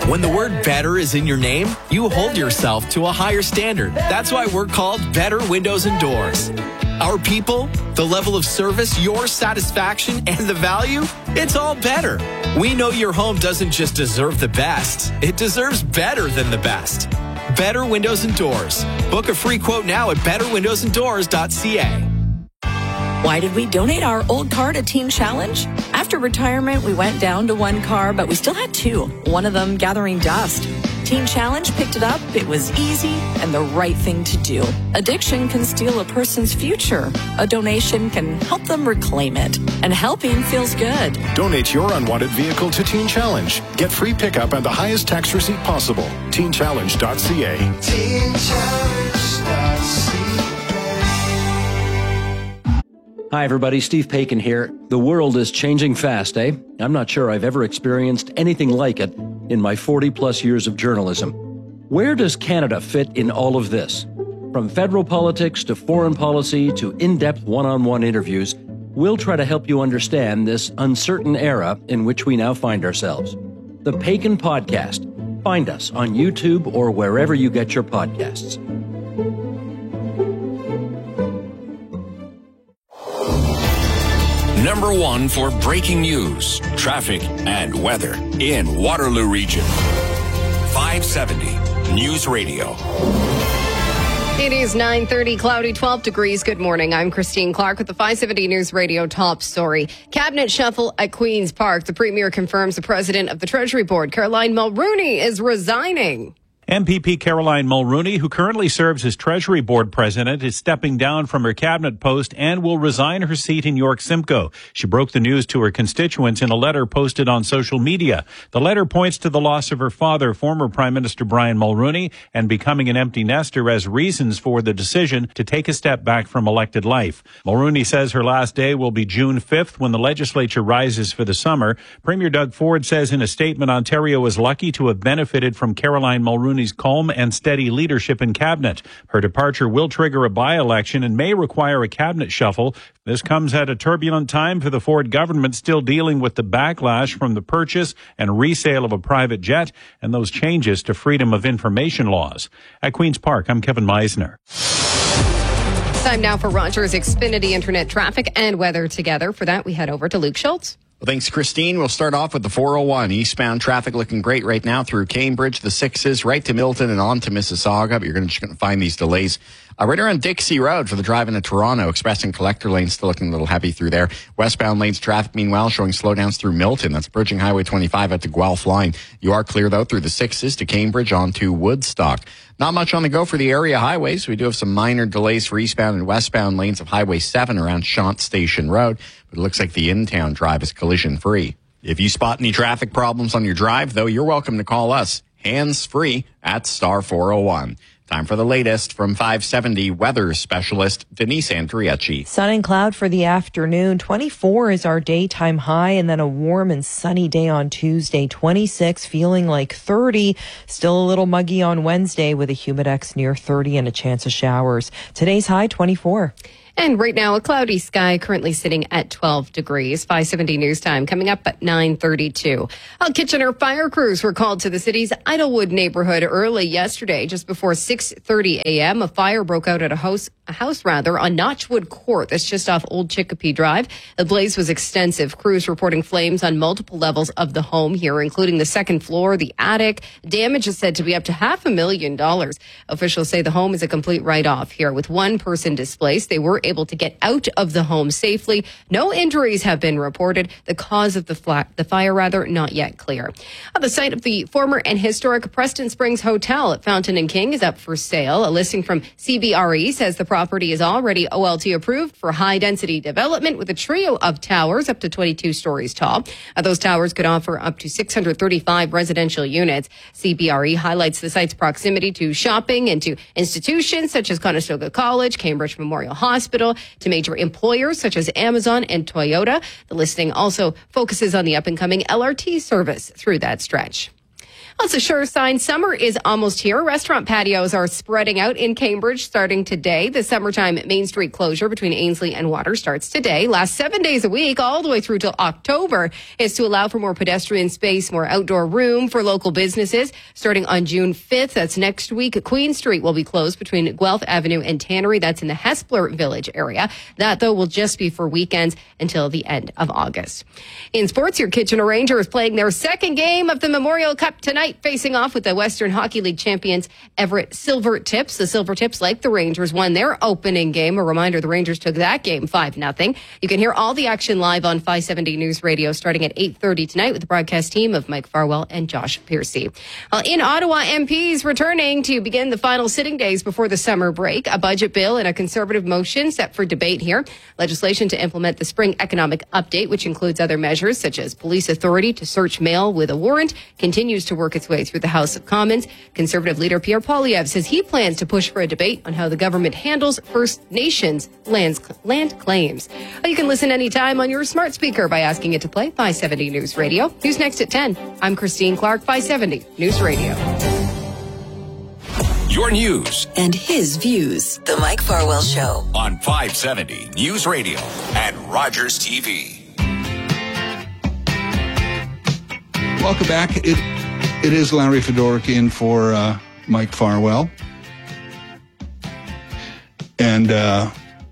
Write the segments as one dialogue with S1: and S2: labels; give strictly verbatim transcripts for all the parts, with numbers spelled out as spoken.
S1: When the word better is in your name, you hold yourself to a higher standard. That's why we're called Better Windows and Doors. Our people, the level of service, your satisfaction, and the value, it's all better. We know your home doesn't just deserve the best, it deserves better than the best. Better Windows and Doors. Book a free quote now at better windows and doors dot c a.
S2: Why did we donate our old car to Teen Challenge? After retirement, we went down to one car, but we still had two, one of them gathering dust. Teen Challenge picked it up. It was easy and the right thing to do. Addiction can steal a person's future. A donation can help them reclaim it. And helping feels good.
S3: Donate your unwanted vehicle to Teen Challenge. Get free pickup and the highest tax receipt possible. teen challenge dot c a. teen challenge dot c a.
S4: Hi, everybody. Steve Paikin here. The world is changing fast, eh? I'm not sure I've ever experienced anything like it in my forty-plus years of journalism. Where does Canada fit in all of this? From federal politics to foreign policy to in-depth one-on-one interviews, we'll try to help you understand this uncertain era in which we now find ourselves. The Paikin Podcast. Find us on YouTube or wherever you get your podcasts.
S5: Number one for breaking news, traffic, and weather in Waterloo Region. five seventy News Radio.
S6: It is nine thirty, cloudy, twelve degrees. Good morning. I'm Christine Clark with the five seventy News Radio top story. Cabinet shuffle at Queen's Park. The Premier confirms the President of the Treasury Board, Caroline Mulrooney, is resigning.
S7: M P P Caroline Mulrooney, who currently serves as Treasury Board President, is stepping down from her cabinet post and will resign her seat in York Simcoe. She broke the news to her constituents in a letter posted on social media. The letter points to the loss of her father, former Prime Minister Brian Mulrooney, and becoming an empty nester as reasons for the decision to take a step back from elected life. Mulrooney says her last day will be June fifth when the legislature rises for the summer. Premier Doug Ford says in a statement Ontario is lucky to have benefited from Caroline Mulrooney's calm and steady leadership in cabinet. Her departure will trigger a by-election and may require a cabinet shuffle. This comes at a turbulent time for the Ford government, still dealing with the backlash from the purchase and resale of a private jet and those changes to freedom of information laws. At Queen's Park, I'm Kevin Meisner.
S6: Time now for Rogers Xfinity Internet traffic and weather together. For that, we head over to Luke Schultz.
S8: Well, thanks, Christine. We'll start off with the four oh one. Eastbound traffic looking great right now through Cambridge, the sixes, right to Milton and on to Mississauga. But you're gonna, just going to find these delays uh, right around Dixie Road for the drive into Toronto. Express and collector lanes still looking a little heavy through there. Westbound lanes traffic, meanwhile, showing slowdowns through Milton. That's bridging Highway twenty-five out to Guelph line. You are clear, though, through the sixes to Cambridge on to Woodstock. Not much on the go for the area highways. We do have some minor delays for eastbound and westbound lanes of Highway seven around Shant Station Road. But it looks like the in-town drive is collision-free. If you spot any traffic problems on your drive, though, you're welcome to call us, hands-free, at star four oh one. Time for the latest from five seventy weather specialist Denise Andriecci.
S9: Sun and cloud for the afternoon. twenty-four is our daytime high, and then a warm and sunny day on Tuesday. twenty-six, feeling like thirty. Still a little muggy on Wednesday with a humidex near thirty and a chance of showers. Today's high, twenty-four.
S6: And right now, a cloudy sky currently sitting at twelve degrees. five seventy News Time coming up at nine thirty-two. Uh, Kitchener fire crews were called to the city's Idlewood neighborhood early yesterday. Just before six thirty a.m., a fire broke out at a house, a house rather, on Notchwood Court. That's just off Old Chicopee Drive. The blaze was extensive. Crews reporting flames on multiple levels of the home here, including the second floor, the attic. Damage is said to be up to half a million dollars. Officials say the home is a complete write-off here. With one person displaced, they were able to get out of the home safely. No injuries have been reported. The cause of the, fla- the fire, rather, not yet clear. On the site of the former and historic Preston Springs Hotel at Fountain and King is up for sale. A listing from C B R E says the property is already O L T approved for high-density development with a trio of towers up to twenty-two stories tall. Uh, those towers could offer up to six hundred thirty-five residential units. C B R E highlights the site's proximity to shopping and to institutions such as Conestoga College, Cambridge Memorial Hospital, to major employers such as Amazon and Toyota. The listing also focuses on the up-and-coming L R T service through that stretch. Well, it's a sure sign summer is almost here. Restaurant patios are spreading out in Cambridge starting today. The summertime Main Street closure between Ainsley and Water starts today. Lasts seven days a week, all the way through till October, is to allow for more pedestrian space, more outdoor room for local businesses. Starting on June fifth, that's next week, Queen Street will be closed between Guelph Avenue and Tannery. That's in the Hespeler Village area. That, though, will just be for weekends until the end of August. In sports, your Kitchener Rangers playing their second game of the Memorial Cup tonight, facing off with the Western Hockey League champions Everett Silver Tips. The Silver Tips, like the Rangers, won their opening game. A reminder, the Rangers took that game five nothing. You can hear all the action live on five seventy News Radio starting at eight thirty tonight with the broadcast team of Mike Farwell and Josh Piercy. Well, in Ottawa, M Ps returning to begin the final sitting days before the summer break. A budget bill and a Conservative motion set for debate here. Legislation to implement the spring economic update, which includes other measures such as police authority to search mail with a warrant, continues to work its way through the House of Commons. Conservative leader Pierre Poilievre says he plans to push for a debate on how the government handles First Nations lands, land claims. You can listen anytime on your smart speaker by asking it to play five seventy News Radio. News next at ten. I'm Christine Clark, five seventy News Radio.
S5: Your news
S10: and his views. The Mike Farwell Show
S5: on five seventy News Radio and Rogers T V.
S11: Welcome back. It it is Larry Fedoruk in for uh, Mike Farwell, and uh,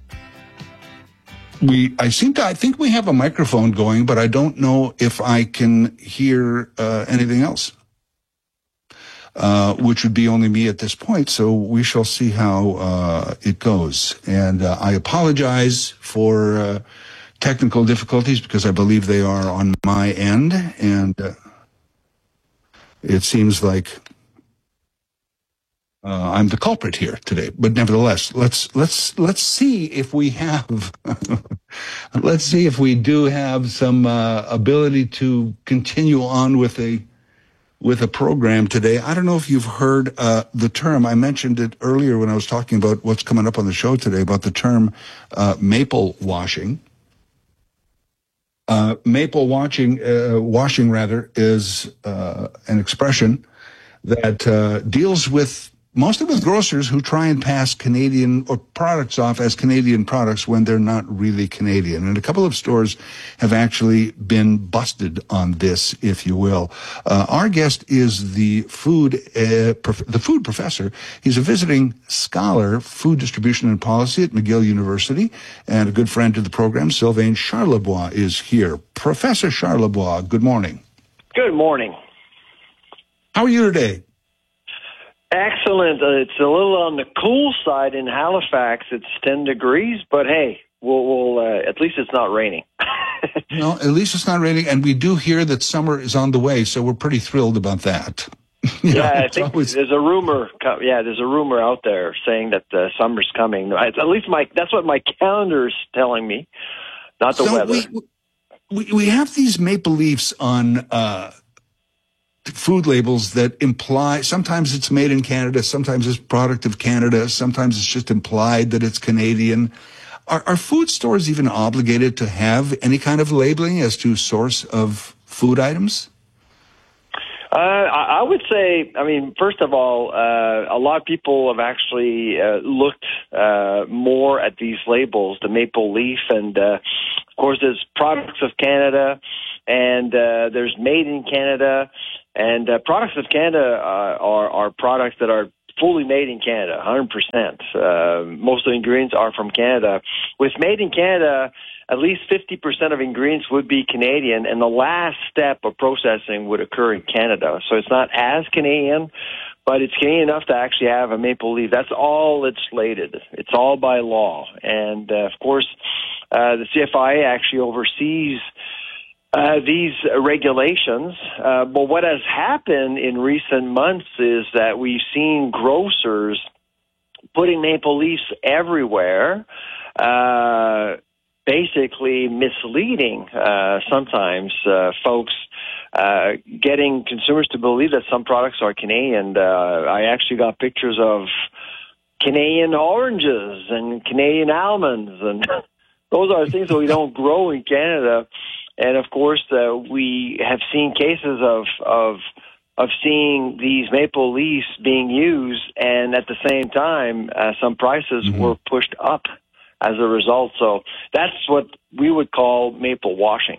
S11: we. I seem to. I think we have a microphone going, but I don't know if I can hear uh, anything else. Uh, which would be only me at this point, so we shall see how uh, it goes. And uh, I apologize for uh, technical difficulties because I believe they are on my end, and uh, it seems like uh, I'm the culprit here today. But nevertheless, let's let's let's see if we have let's see if we do have some uh, ability to continue on with a. with a program today. I don't know if you've heard uh, the term. I mentioned it earlier when I was talking about what's coming up on the show today about the term uh, maple washing. Uh, maple washing, uh, washing rather, is uh, an expression that uh, deals with mostly with grocers who try and pass Canadian or products off as Canadian products when they're not really Canadian. And a couple of stores have actually been busted on this, if you will. Uh, our guest is the food, uh, prof- the food professor. He's a visiting scholar, food distribution and policy at McGill University, and a good friend to the program, Sylvain Charlebois, is here. Professor Charlebois, good morning.
S12: Good morning.
S11: How are you today?
S12: Excellent. Uh, it's a little on the cool side in Halifax. It's ten degrees, but hey, we'll, we'll uh, at least it's not raining.
S11: No, at least it's not raining, and we do hear that summer is on the way, so we're pretty thrilled about that.
S12: yeah, know, I think always... there's a rumor. Yeah, there's a rumor out there saying that uh, summer's coming. At least my that's what my calendar's telling me, not the
S11: so
S12: weather.
S11: We, we we have these maple leafs on. Uh, food labels that imply sometimes it's made in Canada, sometimes it's product of Canada, sometimes it's just implied that it's Canadian. Are, are food stores even obligated to have any kind of labeling as to source of food items?
S12: Uh, I would say, I mean, first of all, uh, a lot of people have actually uh, looked uh, more at these labels, the maple leaf, and uh, of course there's products of Canada, and uh, there's made in Canada. And uh, products of Canada uh, are, are products that are fully made in Canada, one hundred percent. Uh, most of the ingredients are from Canada. With made in Canada, at least fifty percent of ingredients would be Canadian, and the last step of processing would occur in Canada. So it's not as Canadian, but it's Canadian enough to actually have a maple leaf. That's all it's slated. It's all by law. And, uh, of course, uh, the C F I A actually oversees Uh, these regulations, uh, but what has happened in recent months is that we've seen grocers putting maple leaves everywhere, uh, basically misleading uh, sometimes uh, folks, uh, getting consumers to believe that some products are Canadian. Uh, I actually got pictures of Canadian oranges and Canadian almonds, and those are things that we don't grow in Canada. And, of course, uh, we have seen cases of, of of seeing these maple leaves being used, and at the same time, uh, some prices mm-hmm. were pushed up as a result. So that's what we would call maple washing.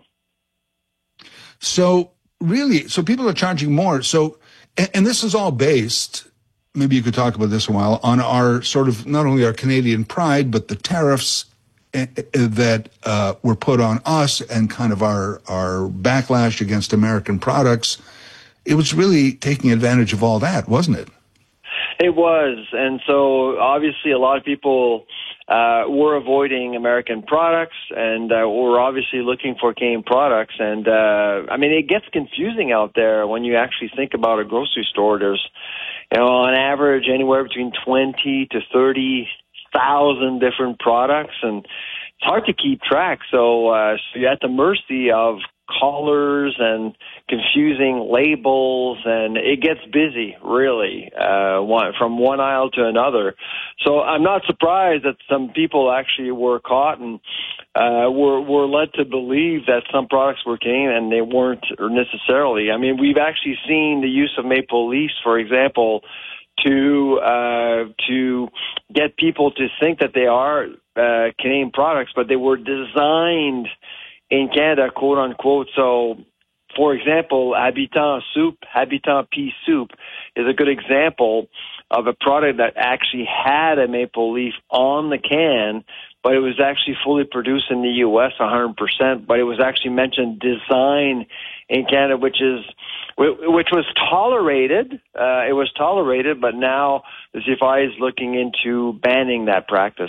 S11: So really, so people are charging more. So, and, and this is all based, maybe you could talk about this a while, on our sort of, not only our Canadian pride, but the tariffs that uh, were put on us and kind of our, our backlash against American products. It was really taking advantage of all that, wasn't it?
S12: It was. And so obviously a lot of people uh, were avoiding American products and uh, were obviously looking for Canadian products. And uh, I mean, it gets confusing out there when you actually think about a grocery store. There's, you know, on average, anywhere between twenty to thirty thousand different products, and it's hard to keep track. So, uh, so you're at the mercy of colors and confusing labels, and it gets busy, really, uh, one, from one aisle to another. So I'm not surprised that some people actually were caught and uh, were were led to believe that some products were Canadian, and they weren't necessarily. I mean, we've actually seen the use of maple leaves, for example, to uh, to get people to think that they are uh, Canadian products, but they were designed in Canada, quote unquote. So, for example, Habitant soup, Habitant pea soup is a good example of a product that actually had a maple leaf on the can, but it was actually fully produced in the U S one hundred percent, but it was actually mentioned design in Canada, which is which was tolerated. Uh, it was tolerated, but now the C F I is looking into banning that practice.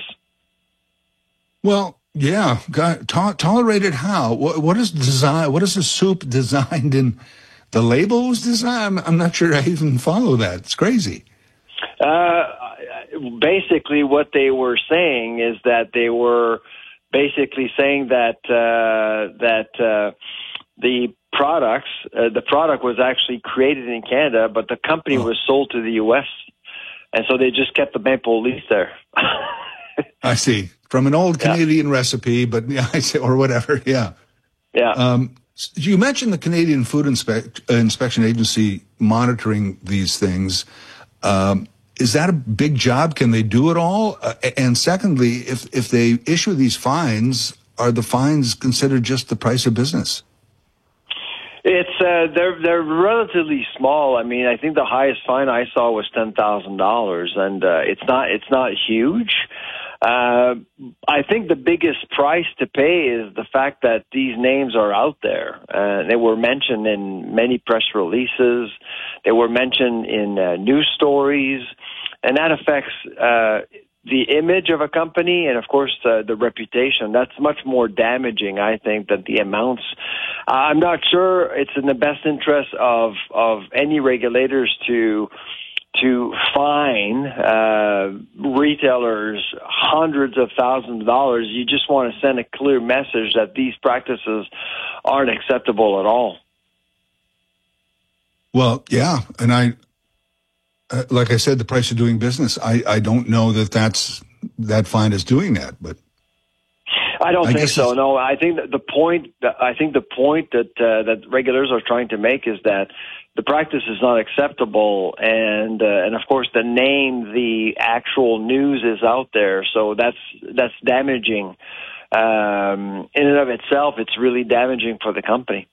S11: Well, yeah, God, to- tolerated how? What, what is design? What is the soup designed in? The label was designed. I'm, I'm not sure I even follow that. It's crazy.
S12: Uh, basically, what they were saying is that they were basically saying that uh, that uh, the products, uh, the product was actually created in Canada, but the company oh. was sold to the U S, and so they just kept the maple leaf there.
S11: I see. From an old Canadian yeah. recipe, but yeah, I say, or whatever. Yeah.
S12: Yeah.
S11: Um, you mentioned the Canadian Food Inspe- uh, Inspection Agency monitoring these things. Um, is that a big job? Can they do it all? Uh, and secondly, if, if they issue these fines, are the fines considered just the price of business?
S12: It's uh, they're they're relatively small. I mean, I think the highest fine I saw was ten thousand dollars, and uh, it's not it's not huge. Uh, I think the biggest price to pay is the fact that these names are out there. Uh, they were mentioned in many press releases. They were mentioned in uh, news stories, and that affects uh, the image of a company and, of course, uh, the reputation. That's much more damaging, I think, than the amounts. Uh, I'm not sure it's in the best interest of, of any regulators to to fine uh, retailers hundreds of thousands of dollars. You just want to send a clear message that these practices aren't acceptable at all.
S11: Well, yeah, and I, uh, like I said, the price of doing business. I, I don't know that that's that fine is doing that, but
S12: I don't I think so. No, I think that the point. I think the point that uh, that regulators are trying to make is that the practice is not acceptable, and uh, and of course the name, the actual news is out there, so that's that's damaging. Um, in and of itself, it's really damaging for the company.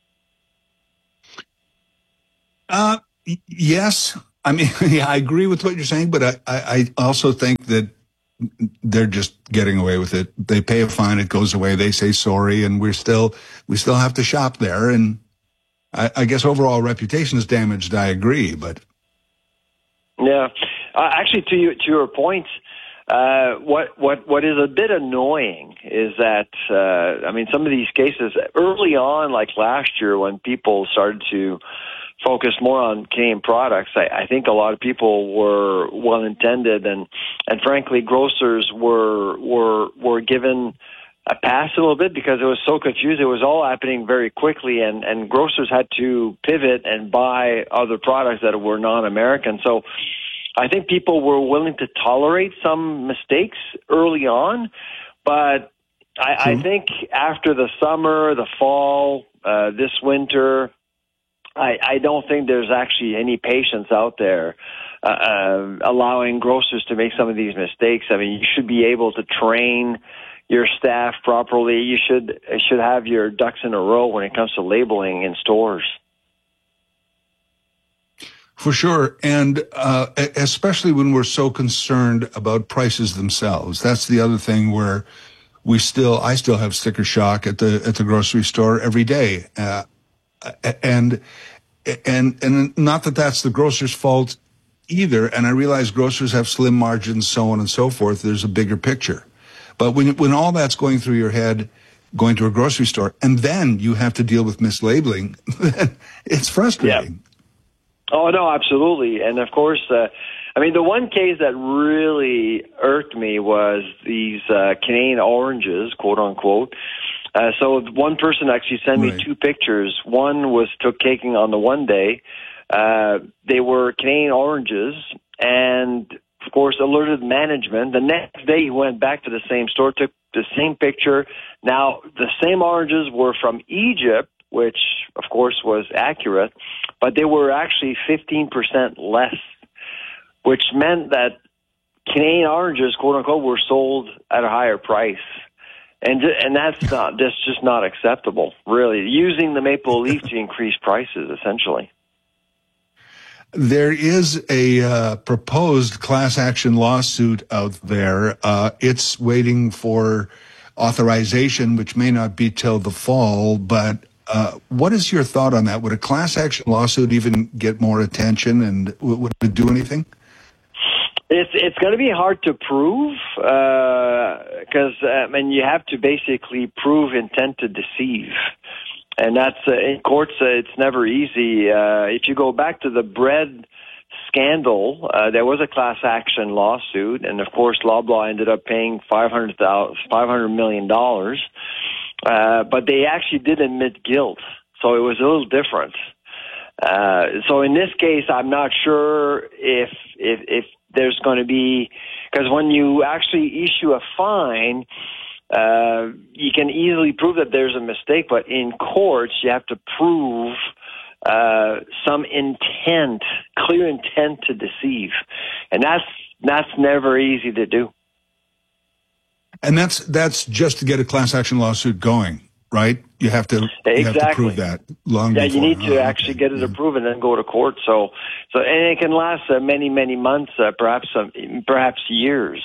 S11: Uh, yes, I mean, yeah, I agree with what you're saying, but I, I, I also think that they're just getting away with it. They pay a fine, it goes away, they say sorry, and we're still we still have to shop there, and I, I guess overall reputation is damaged. I agree, but
S12: yeah, uh, actually, to you, to your point, uh, what what what is a bit annoying is that uh, I mean, some of these cases early on, like last year, when people started to focus more on Canadian products, I, I think a lot of people were well intended, and and frankly, grocers were were were given a pass a little bit because it was so confused. It was all happening very quickly, and, and grocers had to pivot and buy other products that were non-American. So I think people were willing to tolerate some mistakes early on, but I, I think after the summer, the fall, uh, this winter, I, I don't think there's actually any patience out there uh, uh, allowing grocers to make some of these mistakes. I mean, you should be able to train your staff properly. You should should have your ducks in a row when it comes to labeling in stores.
S11: For sure, and uh, especially when we're so concerned about prices themselves. That's the other thing where we still, I still have sticker shock at the at the grocery store every day, uh, and and and not that that's the grocer's fault either. And I realize grocers have slim margins, so on and so forth. There's a bigger picture, but when when all that's going through your head, going to a grocery store, and then you have to deal with mislabeling, it's frustrating.
S12: Yeah. Oh, no, absolutely. And, of course, uh, I mean, the one case that really irked me was these uh, Canadian oranges, quote unquote. Uh, so one person actually sent me right. two pictures. One was took taking on the one day. Uh, they were Canadian oranges and, of course, alerted management. The next day he went back to the same store, took the same picture. Now, the same oranges were from Egypt, which, of course, was accurate, but they were actually fifteen percent less, which meant that Canadian oranges, quote unquote, were sold at a higher price. And and that's not that's just not acceptable, really, using the maple leaf to increase prices, essentially.
S11: There is a uh, proposed class action lawsuit out there. Uh, it's waiting for authorization, which may not be till the fall, but Uh, what is your thought on that? Would a class action lawsuit even get more attention, and w- would it do anything?
S12: It's it's going to be hard to prove because uh, I mean you have to basically prove intent to deceive, and that's uh, in courts. Uh, it's never easy. Uh, if you go back to the bread scandal, uh, there was a class action lawsuit, and of course, Loblaw ended up paying five hundred thousand, five hundred million dollars. Uh, but they actually did admit guilt, so it was a little different. Uh, so in this case, I'm not sure if if, if there's going to be, because when you actually issue a fine, uh, you can easily prove that there's a mistake, but in courts, you have to prove uh, some intent, clear intent to deceive, and that's that's never easy to do.
S11: And that's that's just to get a class action lawsuit going, right? You have to
S12: exactly.
S11: you have to prove that long
S12: yeah,
S11: before.
S12: you need to
S11: oh,
S12: actually
S11: okay.
S12: get it approved and then go to court. So, so and it can last uh, many, many months, uh, perhaps um, perhaps years.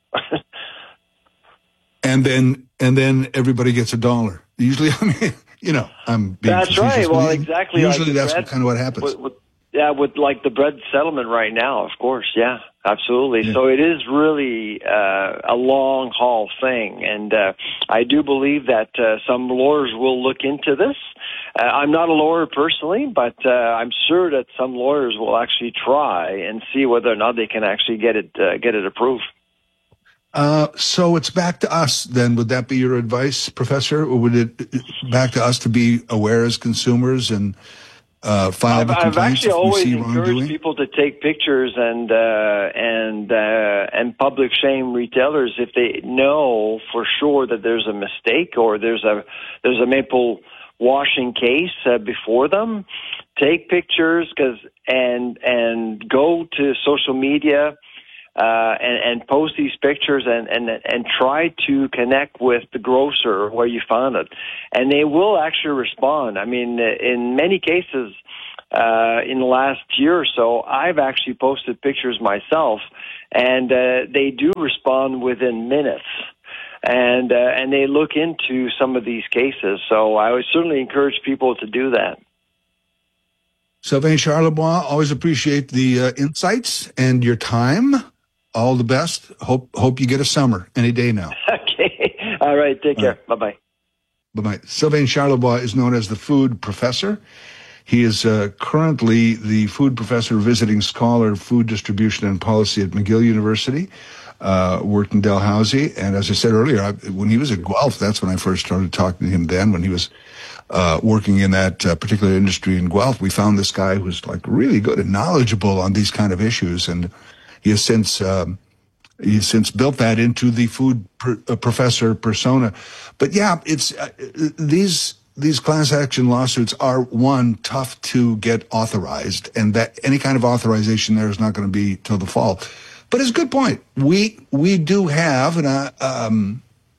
S11: and then and then everybody gets a dollar. Usually, I mean, you know, I'm being
S12: that's right. Well, exactly.
S11: Usually,
S12: like
S11: that's
S12: bread,
S11: what, kind of what happens.
S12: With, with, yeah, with like the bread settlement right now, of course. Yeah, absolutely. Yeah. So it is really uh, a long haul thing, and uh, I do believe that uh, some lawyers will look into this. Uh, I'm not a lawyer personally, but uh, I'm sure that some lawyers will actually try and see whether or not they can actually get it uh, get it approved.
S11: Uh, so it's back to us then. Would that be your advice, Professor? Or would it back to us to be aware as consumers and uh, file
S12: I've,
S11: the complaints?
S12: I've actually
S11: if we
S12: always
S11: see
S12: encouraged
S11: wrongdoing?
S12: people to take pictures and uh, and uh, and public shame retailers if they know for sure that there's a mistake or there's a there's a maple washing case uh, before them. Take pictures, cause and and go to social media. Uh, and, and post these pictures and, and, and try to connect with the grocer where you found it. And they will actually respond. I mean, in many cases, uh, in the last year or so, I've actually posted pictures myself, and uh, they do respond within minutes. And, uh, and they look into some of these cases. So I would certainly encourage people to do that.
S11: Sylvain Charlebois, always appreciate the uh, insights and your time. All the best. Hope hope you get a summer any day now.
S12: Okay. All right. Take care.
S11: Right.
S12: Bye-bye.
S11: Bye-bye. Sylvain Charlebois is known as the food professor. He is uh, currently the food professor, visiting scholar of food distribution and policy at McGill University, uh, worked in Dalhousie. And as I said earlier, I, when he was at Guelph, that's when I first started talking to him then, when he was uh, working in that uh, particular industry in Guelph. We found this guy who was like really good and knowledgeable on these kind of issues. And he has since um, he has since built that into the food per, uh, professor persona. But yeah, it's uh, these these class action lawsuits are, one, tough to get authorized, and that any kind of authorization there is not going to be till the fall. But it's a good point. We we do have, and I, um,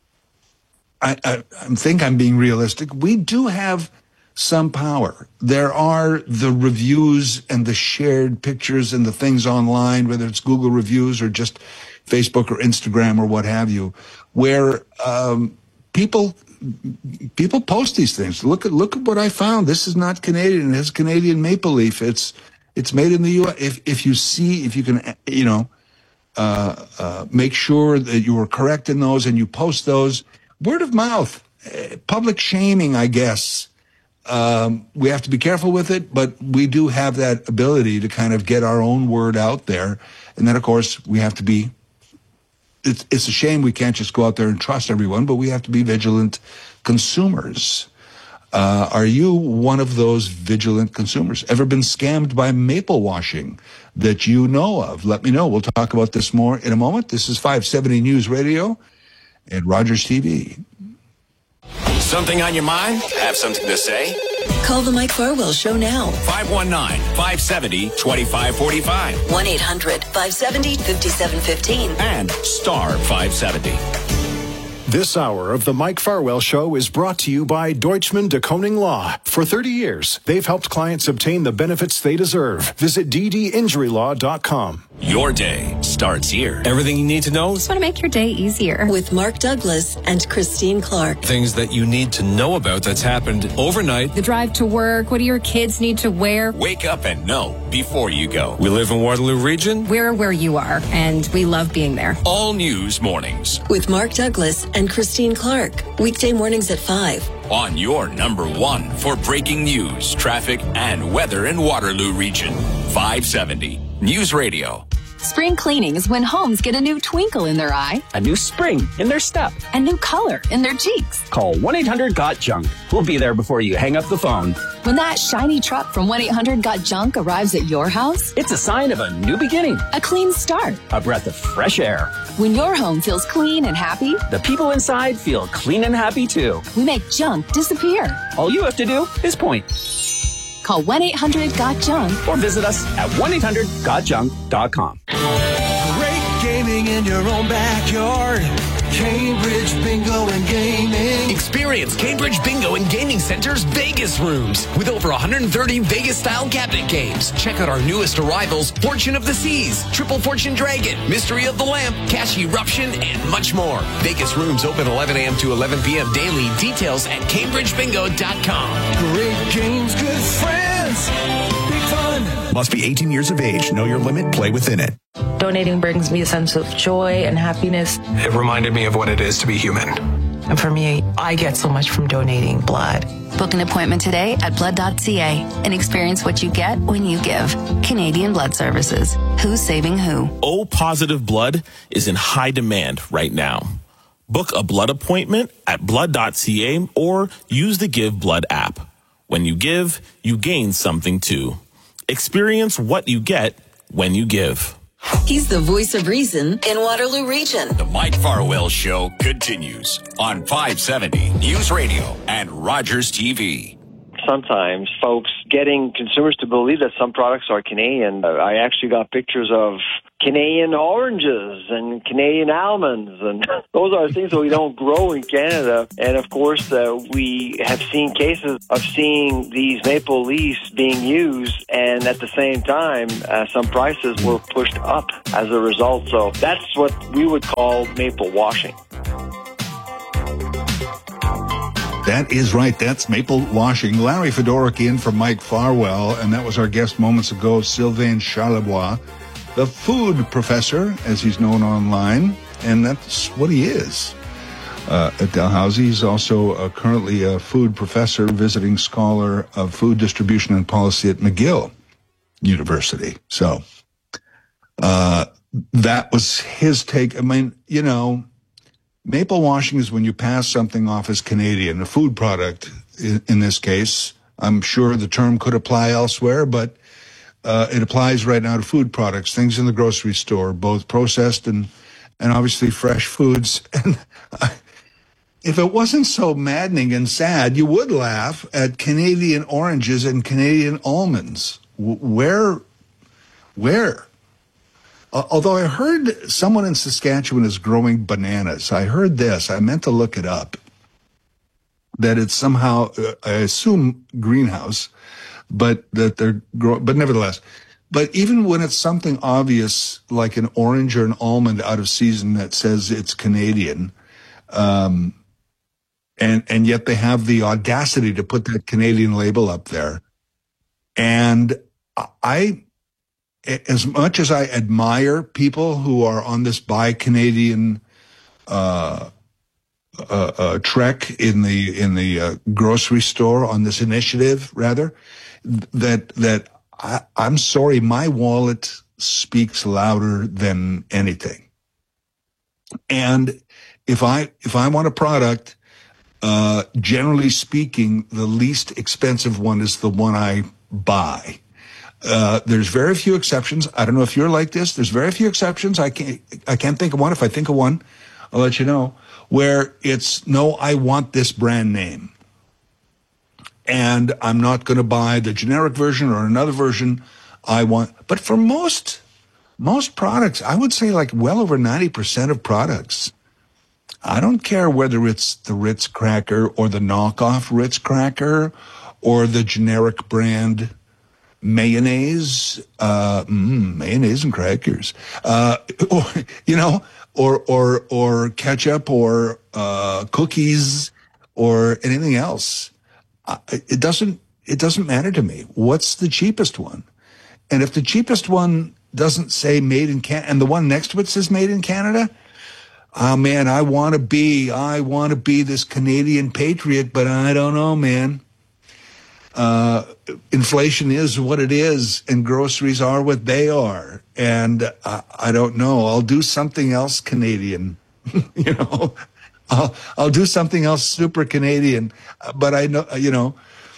S11: I, I, I think I'm being realistic, we do have some power. There are the reviews and the shared pictures and the things online, whether it's Google reviews or just Facebook or Instagram or what have you, where um, people people post these things. Look at look at what I found. This is not Canadian. It has Canadian maple leaf. It's it's made in the U S. If if you see, if you can, you know, uh, uh, make sure that you are correct in those and you post those. Word of mouth, uh, public shaming, I guess. Um, we have to be careful with it, but we do have that ability to kind of get our own word out there. And then, of course, we have to be, it's, it's a shame we can't just go out there and trust everyone, but we have to be vigilant consumers. Uh, are you one of those vigilant consumers? Ever been scammed by maple washing that you know of? Let me know. We'll talk about this more in a moment. This is five seventy News Radio and Rogers T V.
S5: Something on your mind? Have something to say?
S10: Call the Mike Farwell Show now.
S5: five one nine, five seven zero, two five four five.
S10: one eight hundred, five seven zero, five seven one five.
S5: And star five seventy.
S3: This hour of the Mike Farwell Show is brought to you by Deutschman de Koning Law. For thirty years, they've helped clients obtain the benefits they deserve. Visit d d injury law dot com.
S5: Your day starts here. Everything you need to know.
S13: Just want to make your day easier.
S10: With Mark Douglas and Christine Clark.
S14: Things that you need to know about that's happened overnight.
S13: The drive to work. What do your kids need to wear?
S5: Wake up and know before you go.
S14: We live in Waterloo Region.
S13: We're where you are, and we love being there.
S5: All News Mornings.
S10: With Mark Douglas and Christine Clark. Weekday mornings at five.
S5: On your number one for breaking news, traffic, and weather in Waterloo Region. five seventy News Radio.
S15: Spring cleaning is when homes get a new twinkle in their eye,
S16: a new spring in their step,
S15: a new color in their cheeks.
S16: Call one eight hundred got junk. We'll be there before you hang up the phone.
S15: When that shiny truck from one eight hundred got junk arrives at your house,
S16: it's a sign of a new beginning,
S15: a clean start,
S16: a breath of fresh air.
S15: When your home feels clean and happy,
S16: the people inside feel clean and happy too.
S15: We make junk disappear.
S16: All you have to do is point.
S15: Call one eight hundred got junk
S16: or visit us at one eight hundred got junk dot com.
S17: Great gaming in your own backyard. Cambridge Bingo and Gaming.
S1: Experience Cambridge Bingo and Gaming Center's Vegas rooms with over one hundred thirty Vegas-style cabinet games. Check out our newest arrivals, Fortune of the Seas, Triple Fortune Dragon, Mystery of the Lamp, Cash Eruption, and much more. Vegas rooms open eleven a.m. to eleven p.m. daily. Details at cambridge bingo dot com.
S17: Great games, good friends, big fun.
S18: Must be eighteen years of age. Know your limit. Play within it.
S19: Donating brings me a sense of joy and happiness.
S20: It reminded me of what it is to be human.
S19: And for me, I get so much from donating blood.
S15: Book an appointment today at blood dot c a and experience what you get when you give. Canadian Blood Services. Who's saving who?
S21: O positive blood is in high demand right now. Book a blood appointment at blood dot c a or use the Give Blood app. When you give, you gain something too. Experience what you get when you give.
S10: He's the voice of reason in Waterloo Region.
S5: The Mike Farwell Show continues on five seventy News Radio and Rogers T V.
S12: Sometimes folks getting consumers to believe that some products are Canadian. I actually got pictures of Canadian oranges and Canadian almonds, and those are things that we don't grow in Canada. And of course, uh, we have seen cases of seeing these maple leaves being used, and at the same time, uh, some prices were pushed up as a result. So that's what we would call maple washing.
S11: That is right. That's maple washing. Larry Fedoruk in for Mike Farwell, and that was our guest moments ago, Sylvain Charlebois, the food professor, as he's known online, and that's what he is. Uh, at Dalhousie, he's also uh, currently a food professor, visiting scholar of food distribution and policy at McGill University. So uh, that was his take. I mean, you know, maple washing is when you pass something off as Canadian, a food product in, in this case. I'm sure the term could apply elsewhere, but uh, it applies right now to food products, things in the grocery store, both processed and, and obviously fresh foods. And I, if it wasn't so maddening and sad, you would laugh at Canadian oranges and Canadian almonds. Where, where? Uh, although I heard someone in Saskatchewan is growing bananas. I heard this. I meant to look it up. That it's somehow, uh, I assume greenhouse, but that they're growing, but nevertheless. But even when it's something obvious, like an orange or an almond out of season that says it's Canadian, um, and, and yet they have the audacity to put that Canadian label up there. And I, as much as I admire people who are on this buy Canadian, uh, uh, uh trek in the, in the, uh, grocery store on this initiative, rather, that, that, I, I'm sorry, my wallet speaks louder than anything. And if I if I want a product, uh, generally speaking, the least expensive one is the one I buy. Uh, there's very few exceptions. I don't know if you're like this. There's very few exceptions. I can't I can't think of one. If I think of one, I'll let you know. Where it's no, I want this brand name. And I'm not going to buy the generic version or another version. I want, but for most, most products, I would say like well over ninety percent of products, I don't care whether it's the Ritz cracker or the knockoff Ritz cracker or the generic brand mayonnaise, uh, mm, mayonnaise and crackers, uh, or, you know, or, or, or ketchup or, uh, cookies or anything else. It doesn't, it doesn't matter to me. What's the cheapest one? And if the cheapest one doesn't say made in Canada and the one next to it says made in Canada, oh man, I want to be, I want to be this Canadian patriot, but I don't know, man. Uh, inflation is what it is and groceries are what they are. And uh, I don't know. I'll do something else Canadian, you know. I'll, I'll do something else super Canadian, but I know, you know,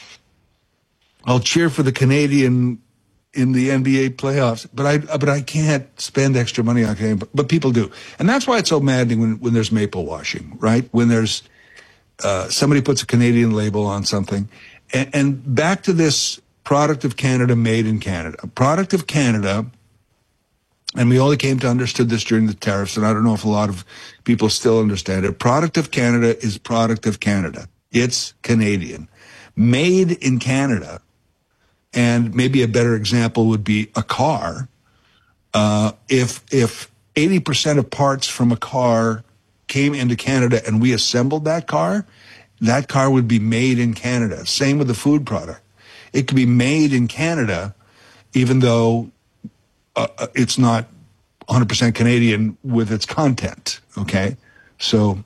S11: I'll cheer for the Canadian in the N B A playoffs, but I, but I can't spend extra money on Canadian, but, but people do. And that's why it's so maddening when, when there's maple washing, right? When there's, uh, somebody puts a Canadian label on something. And, and back to this product of Canada, made in Canada. A product of Canada. And we only came to understand this during the tariffs, and I don't know if a lot of people still understand it. Product of Canada is product of Canada. It's Canadian. Made in Canada, and maybe a better example would be a car. Uh, if if eighty percent of parts from a car came into Canada and we assembled that car, that car would be made in Canada. Same with the food product. It could be made in Canada, even though Uh, it's not one hundred percent Canadian with its content, okay? So,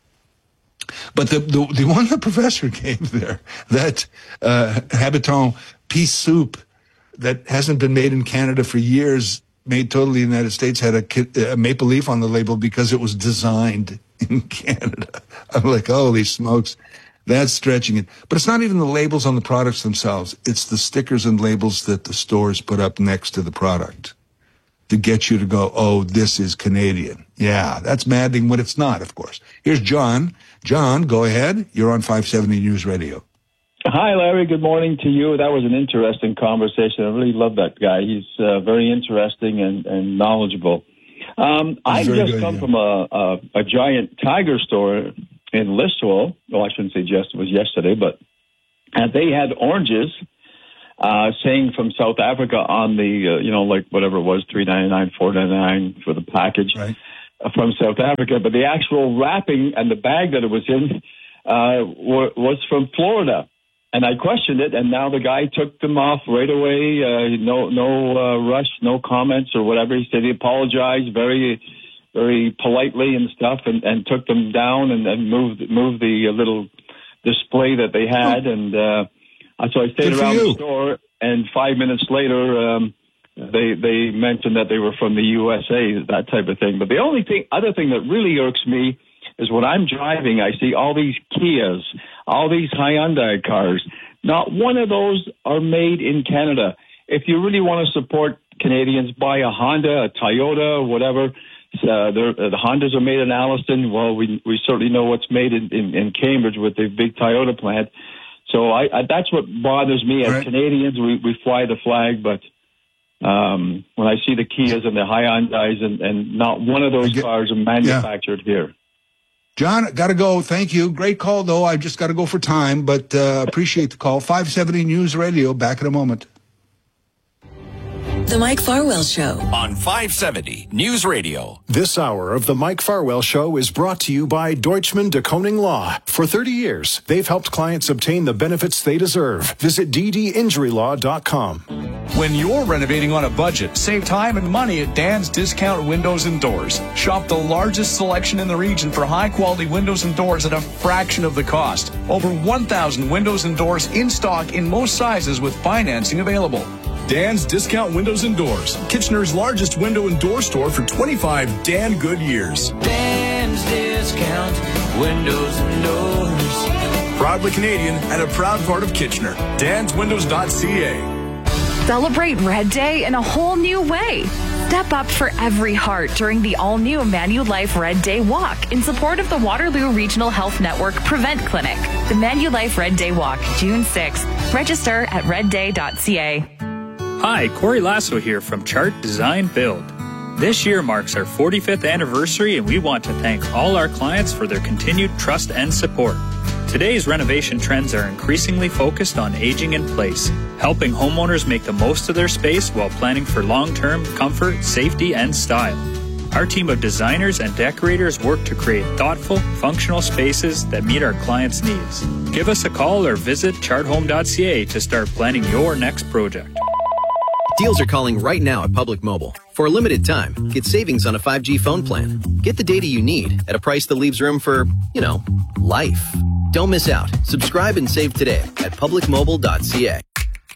S11: but the, the, the one the professor gave there, that uh, Habitant pea soup that hasn't been made in Canada for years, made totally in the United States, had a, a maple leaf on the label because it was designed in Canada. I'm like, holy smokes, that's stretching it. But it's not even the labels on the products themselves. It's the stickers and labels that the stores put up next to the product to get you to go, oh, this is Canadian. Yeah, that's maddening when it's not, of course. Here's John. John, go ahead. You're on five seventy News Radio.
S2: Hi, Larry. Good morning to you. That was an interesting conversation. I really love that guy. He's uh, very interesting and, and knowledgeable. Um, I've just good, come yeah. from a, a, a giant Tiger store in Listowel. Well, I shouldn't say just, it was yesterday, but and they had oranges Uh, saying from South Africa on the, uh, you know, like whatever it was, three ninety-nine, four ninety-nine for the package right. uh, from South Africa. But the actual wrapping and the bag that it was in uh, w- was from Florida. And I questioned it, and now the guy took them off right away. Uh, no no uh, rush, no comments or whatever. He said he apologized very, very politely and stuff, and, and took them down and, and moved, moved the uh, little display that they had. Oh. And uh So I stayed around the store, and five minutes later, um, they they mentioned that they were from the U S A, that type of thing. But the only thing, other thing that really irks me is when I'm driving, I see all these Kias, all these Hyundai cars. Not one of those are made in Canada. If you really want to support Canadians, buy a Honda, a Toyota, whatever. Uh, the Hondas are made in Alliston. Well, we we certainly know what's made in, in, in Cambridge with the big Toyota plant. So I, I that's what bothers me. As right. Canadians, we, we fly the flag, but um, when I see the Kias and the Hyundais, and, and not one of those get, cars are manufactured yeah. here.
S11: John, got to go. Thank you. Great call, though. I've just got to go for time, but uh, appreciate the call. five seventy News Radio, back in a moment.
S10: The Mike Farwell Show
S5: on five seventy News Radio.
S3: This hour of the Mike Farwell Show is brought to you by Deutschman de Koning Law. For thirty years, they've helped clients obtain the benefits they deserve. Visit d d injury law dot com.
S4: When you're renovating on a budget, save time and money at Dan's Discount Windows and Doors. Shop the largest selection in the region for high-quality windows and doors at a fraction of the cost. Over one thousand windows and doors in stock in most sizes with financing available.
S22: Dan's Discount Windows and Doors, Kitchener's largest window and door store for twenty-five Dan good years.
S17: Dan's Discount Windows and Doors.
S22: Proudly Canadian and a proud part of Kitchener. dans windows dot c a.
S23: Celebrate Red Day in a whole new way. Step up for every heart during the all-new Manulife Red Day Walk in support of the Waterloo Regional Health Network Prevent Clinic. The Manulife Red Day Walk, June sixth. Register at red day dot c a.
S24: Hi, Corey Lasso here from Chart Design Build. This year marks our forty-fifth anniversary, and we want to thank all our clients for their continued trust and support. Today's renovation trends are increasingly focused on aging in place, helping homeowners make the most of their space while planning for long-term comfort, safety, and style. Our team of designers and decorators work to create thoughtful, functional spaces that meet our clients' needs. Give us a call or visit chart home dot c a to start planning your next project.
S25: Deals are calling right now at Public Mobile. For a limited time, get savings on a five G phone plan. Get the data you need at a price that leaves room for, you know, life. Don't miss out. Subscribe and save today at public mobile dot c a.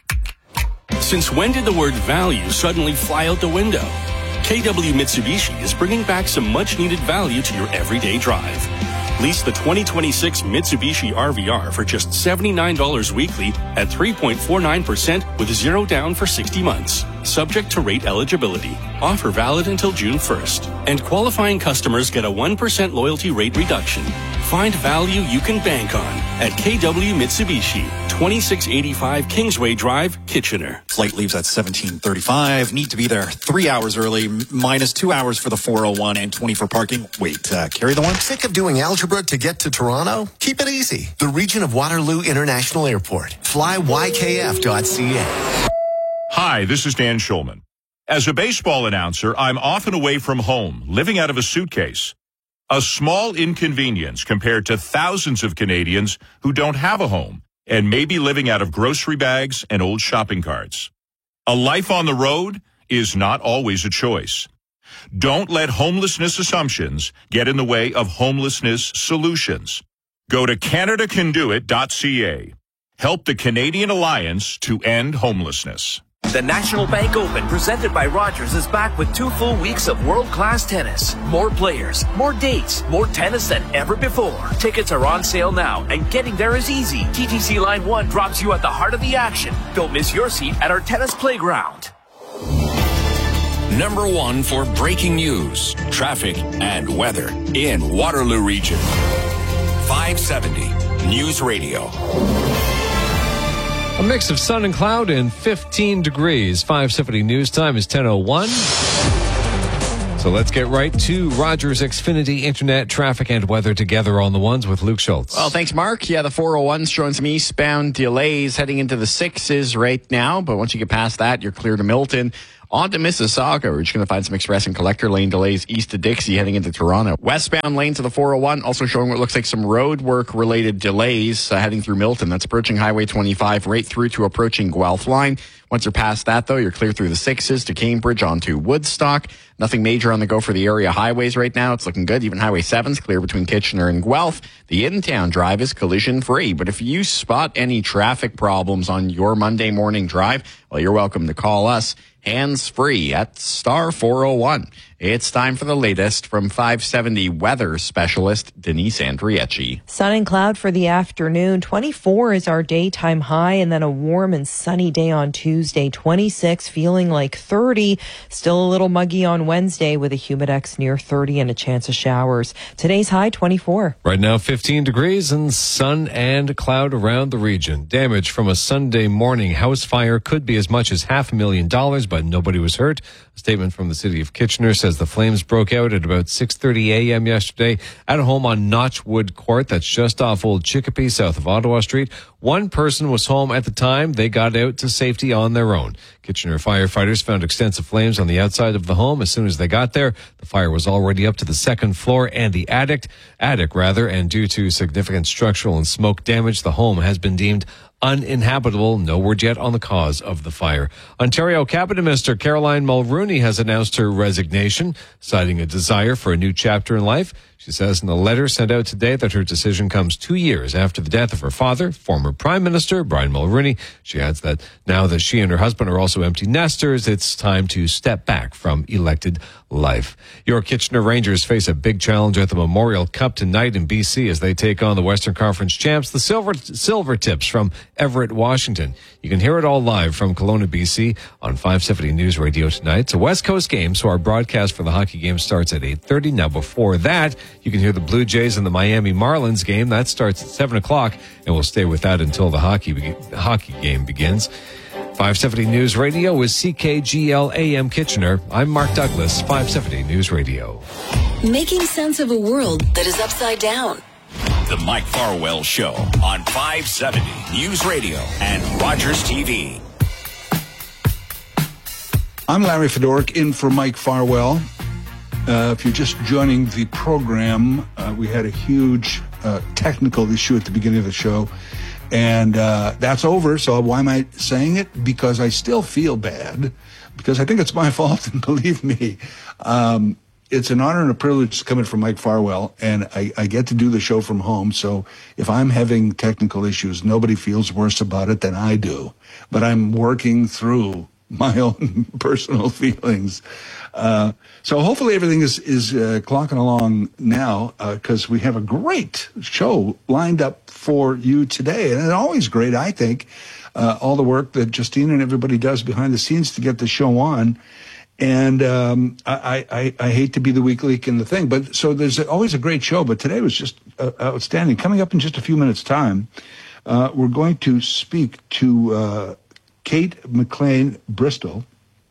S26: Since when did the word value suddenly fly out the window? K W Mitsubishi is bringing back some much-needed value to your everyday drive. Lease the twenty twenty-six Mitsubishi R V R for just seventy-nine dollars weekly at three point four nine percent with zero down for sixty months. Subject to rate eligibility. Offer valid until June first. And qualifying customers get a one percent loyalty rate reduction. Find value you can bank on at K W Mitsubishi, twenty-six eighty-five Kingsway Drive, Kitchener.
S27: Flight leaves at seventeen thirty-five. Need to be there three hours early, minus two hours for the four oh one and twenty for parking. Wait, uh, carry the one?
S28: Sick of doing algebra to get to Toronto? Keep it easy. The region of Waterloo International Airport. Fly y k f dot c a.
S29: Hi, this is Dan Schulman. As a baseball announcer, I'm often away from home, living out of a suitcase. A small inconvenience compared to thousands of Canadians who don't have a home and may be living out of grocery bags and old shopping carts. A life on the road is not always a choice. Don't let homelessness assumptions get in the way of homelessness solutions. Go to canada can do it dot c a. Help the Canadian Alliance to end homelessness.
S30: The National Bank Open, presented by Rogers, is back with two full weeks of world-class tennis. More players, more dates, more tennis than ever before. Tickets are on sale now, and getting there is easy. T T C Line one drops you at the heart of the action. Don't miss your seat at our tennis playground.
S5: Number one for breaking news, traffic, and weather in Waterloo Region. five seventy News Radio.
S31: A mix of sun and cloud and fifteen degrees. five seventy News Time is ten oh one. So let's get right to Rogers Xfinity Internet traffic and weather together on the ones with Luke Schultz.
S8: Well, thanks, Mark. Yeah, the four oh one's showing some eastbound delays heading into the sixes right now. But once you get past that, you're clear to Milton. On to Mississauga, we're just going to find some express and collector lane delays east of Dixie heading into Toronto. Westbound lanes of the four oh one also showing what looks like some road work related delays uh, heading through Milton. That's approaching Highway twenty-five right through to approaching Guelph line. Once you're past that, though, you're clear through the sixes to Cambridge onto Woodstock. Nothing major on the go for the area highways right now. It's looking good. Even Highway seven's clear between Kitchener and Guelph. The in-town drive is collision free. But if you spot any traffic problems on your Monday morning drive, well, you're welcome to call us. hands-free at star four oh one. It's time for the latest from five seventy weather specialist Denise Andriecci.
S1: Sun and cloud for the afternoon. twenty-four is our daytime high, and then a warm and sunny day on Tuesday. twenty-six, feeling like thirty. Still a little muggy on Wednesday with a humidex near thirty and a chance of showers. Today's high, twenty-four.
S31: Right now, fifteen degrees and sun and cloud around the region. Damage from a Sunday morning house fire could be as much as half a million dollars, but nobody was hurt. A statement from the city of Kitchener says the flames broke out at about six thirty a.m. yesterday at a home on Notchwood Court. That's just off Old Chicopee, south of Ottawa Street. One person was home at the time. They got out to safety on their own. Kitchener firefighters found extensive flames on the outside of the home. As soon as they got there, the fire was already up to the second floor and the attic, attic rather, and due to significant structural and smoke damage, the home has been deemed uninhabitable. No word yet on the cause of the fire. Ontario Cabinet Minister Caroline Mulroney has announced her resignation, citing a desire for a new chapter in life. She says in a letter sent out today that her decision comes two years after the death of her father, former Prime Minister Brian Mulroney. She adds that now that she and her husband are also empty nesters, it's time to step back from elected life. Your Kitchener Rangers face a big challenge at the Memorial Cup tonight in B C as they take on the Western Conference champs, the Silver Silver Tips from Everett, Washington. You can hear it all live from Kelowna, B C on five seventy News Radio tonight. It's a West Coast game, so our broadcast for the hockey game starts at eight thirty. Now before that, you can hear the Blue Jays and the Miami Marlins game. That starts at seven o'clock, and we'll stay with that until the hockey be- hockey game begins. five seventy News Radio is C K G L A M Kitchener. I'm Mark Douglas, five seventy News Radio.
S10: Making sense of a world that is upside down.
S5: The Mike Farwell Show on five seventy News Radio and Rogers T V.
S11: I'm Larry Fedoruk, in for Mike Farwell. Uh, if you're just joining the program, uh, we had a huge uh, technical issue at the beginning of the show, and uh, that's over. So why am I saying it? Because I still feel bad, because I think it's my fault, and believe me, um, it's an honor and a privilege to come in from Mike Farwell, and I, I get to do the show from home. So if I'm having technical issues, nobody feels worse about it than I do. But I'm working through my own personal feelings. Uh, so hopefully everything is, is uh, clocking along now, because uh, we have a great show lined up for you today. And it's always great, I think, uh, all the work that Justine and everybody does behind the scenes to get the show on. And um, I, I, I hate to be the weak link in the thing, but so there's always a great show. But today was just uh, outstanding. Coming up in just a few minutes' time, uh, we're going to speak to uh, Kate McLean Bristol,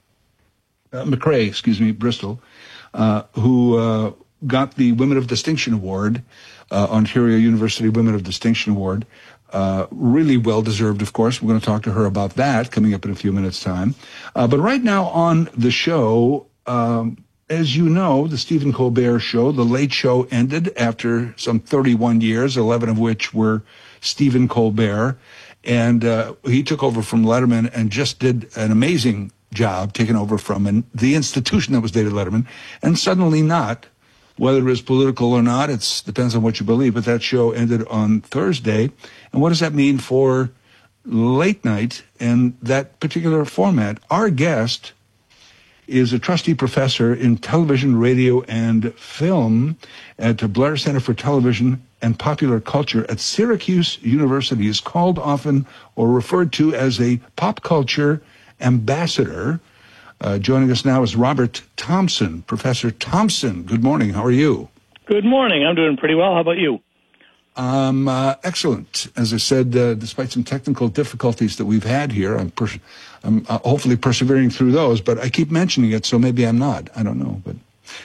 S11: uh, McRae, excuse me, Bristol, uh, who uh, got the Women of Distinction Award, uh, Ontario University Women of Distinction Award. Uh, really well deserved, of course. We're going to talk to her about that coming up in a few minutes' time. Uh, but right now on the show, um, as you know, the Stephen Colbert Show, the Late Show, ended after some thirty-one years, eleven of which were Stephen Colbert. And uh, he took over from Letterman and just did an amazing job taking over from an, the institution that was David Letterman. And suddenly not, whether it was political or not, it depends on what you believe. But that show ended on Thursday. And what does that mean for late night and that particular format? Our guest is a trustee professor in television, radio, and film at the Blair Center for Television and Popular Culture at Syracuse University. Is called often or referred to as a pop culture ambassador. Uh, joining us now is Robert Thompson. Professor Thompson, good morning. How are you?
S6: Good morning. I'm doing pretty well. How about you?
S11: Um, uh, excellent. As I said, uh, despite some technical difficulties that we've had here, I'm, pers- I'm uh, hopefully persevering through those, but I keep mentioning it, so maybe I'm not. I don't know. But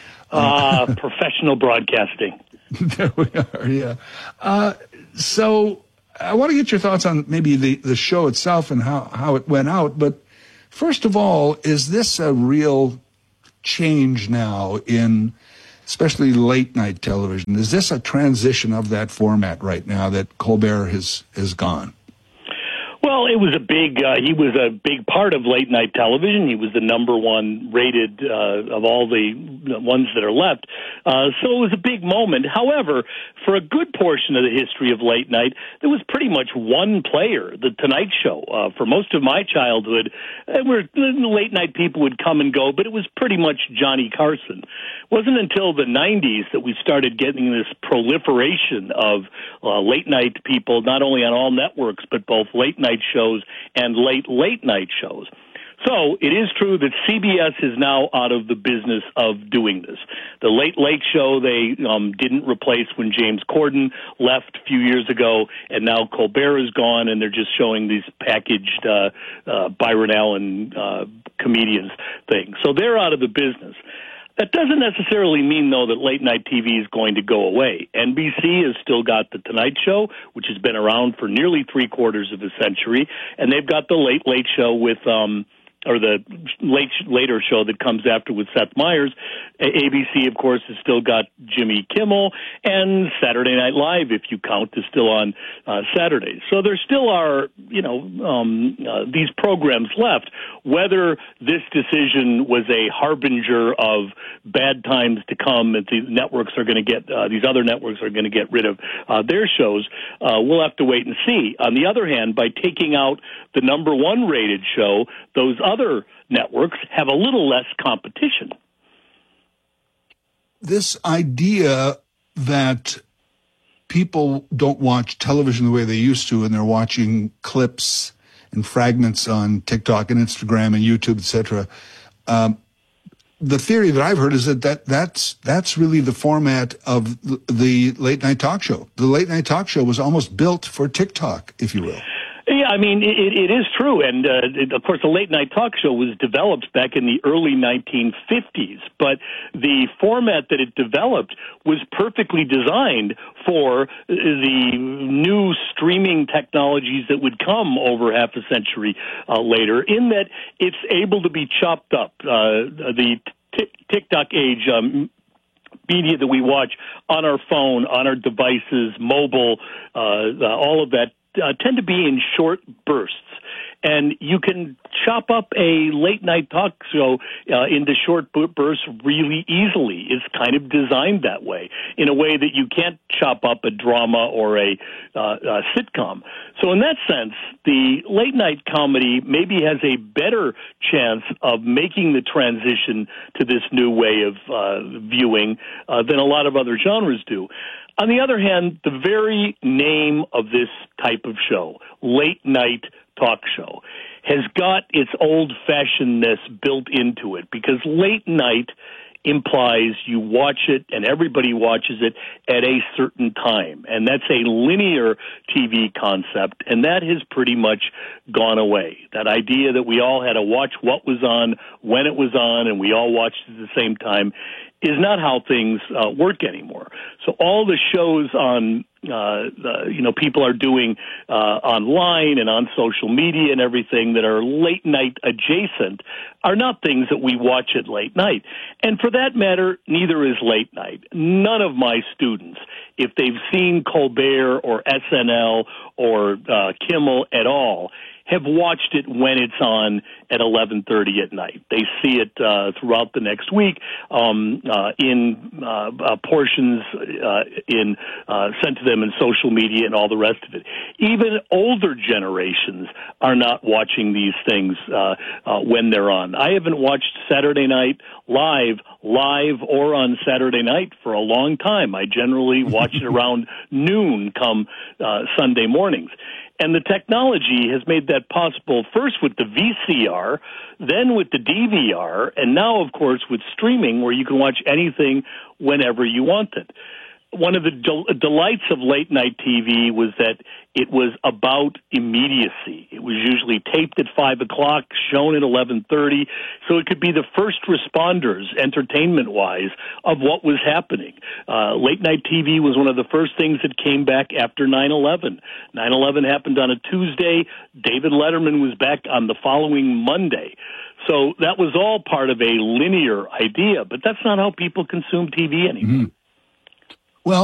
S6: uh, uh, professional broadcasting.
S11: There we are, yeah. Uh, so I want to get your thoughts on maybe the, the show itself and how, how it went out, but first of all, is this a real change now in especially late night television? Is this a transition of that format right now that Colbert has, has gone?
S6: Well, it was a big, uh, he was a big part of late night television. He was the number one rated uh, of all the the ones that are left. Uh, so it was a big moment. However, for a good portion of the history of late night, there was pretty much one player, The Tonight Show. Uh, for most of my childhood, uh, where late night people would come and go, but it was pretty much Johnny Carson. It wasn't until the nineties that we started getting this proliferation of uh, late night people, not only on all networks, but both late night shows and late, late night shows. So it is true that C B S is now out of the business of doing this. The Late Late Show they um, didn't replace when James Corden left a few years ago, and now Colbert is gone, and they're just showing these packaged uh, uh, Byron Allen uh, comedians things. So they're out of the business. That doesn't necessarily mean, though, that late-night T V is going to go away. N B C has still got The Tonight Show, which has been around for nearly three-quarters of a century, and they've got The Late Late Show with... Um, or the late later show that comes after with Seth Meyers. A B C, of course, has still got Jimmy Kimmel, and Saturday Night Live, if you count, is still on uh, Saturdays. So there still are, you know, um, uh, these programs left. Whether this decision was a harbinger of bad times to come, that the networks are going to get, uh, these other networks are going to get rid of uh, their shows, uh, we'll have to wait and see. On the other hand, by taking out the number one rated show, those other networks have a little less competition.
S11: This idea that people don't watch television the way they used to, and they're watching clips and fragments on TikTok and Instagram and YouTube, et cetera. Um, the theory that I've heard is that, that that's that's really the format of the, the late night talk show. The late night talk show was almost built for TikTok, if you will.
S6: Yeah, I mean, it, it is true. And, uh, it, of course, the late-night talk show was developed back in the early nineteen fifties. But the format that it developed was perfectly designed for the new streaming technologies that would come over half a century uh, later, in that it's able to be chopped up. Uh, the t- TikTok age... Um, media that we watch on our phone, on our devices, mobile, uh, uh, all of that, uh, tend to be in short bursts. And you can chop up a late-night talk show uh, into short bursts really easily. It's kind of designed that way, in a way that you can't chop up a drama or a, uh, a sitcom. So in that sense, the late-night comedy maybe has a better chance of making the transition to this new way of uh, viewing uh, than a lot of other genres do. On the other hand, the very name of this type of show, late-night talk show, has got its old-fashionedness built into it, because late night implies you watch it and everybody watches it at a certain time. And that's a linear T V concept, and that has pretty much gone away. That idea that we all had to watch what was on, when it was on, and we all watched at the same time is not how things uh, work anymore. So all the shows on, uh, uh, you know, people are doing uh, online and on social media and everything that are late night adjacent are not things that we watch at late night. And for that matter, neither is late night. None of my students, if they've seen Colbert or S N L or uh, Kimmel at all, have watched it when it's on at eleven thirty at night. They see it uh, throughout the next week um, uh, in uh, uh, portions uh, in uh, sent to them in social media and all the rest of it. Even older generations are not watching these things uh, uh, when they're on. I haven't watched Saturday Night Live, live or on Saturday night for a long time. I generally watch it around noon come uh, Sunday mornings. And the technology has made that possible, first with the V C R, then with the D V R, and now, of course, with streaming, where you can watch anything whenever you want it. One of the del- delights of late-night T V was that it was about immediacy. It was usually taped at five o'clock, shown at eleven thirty, so it could be the first responders, entertainment-wise, of what was happening. Uh, late-night T V was one of the first things that came back after nine eleven. nine eleven happened on a Tuesday. David Letterman was back on the following Monday. So that was all part of a linear idea, but that's not how people consume T V anymore.
S11: Mm-hmm.